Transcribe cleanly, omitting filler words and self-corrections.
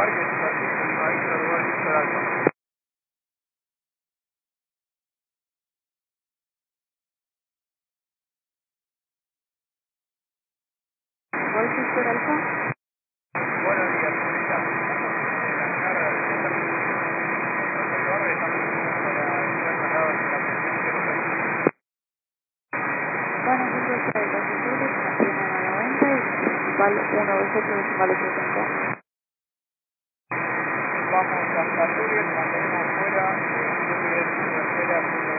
Parque Superficie, Víctor Gol, Víctor Alfa. Gol, Víctor Alfa. Buenos días, señorita. Estamos en la carga de Hotel Barra, estamos para el trasladado de la atención de los vehículos. Bueno, nosotros de la Sur mantienen a 90 y principal 128 decimal 85. Vamos hasta Asturias, mantenemos fuera, Asturias, frontera,